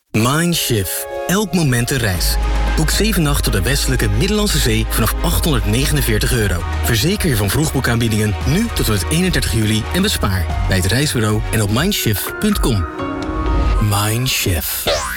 Mindshift. Elk moment een reis. Boek 7 nachten op de westelijke Middellandse Zee vanaf €849. Verzeker je van vroegboekaanbiedingen nu tot en met 31 juli en bespaar bij het reisbureau en op mindshift.com. Mindshift.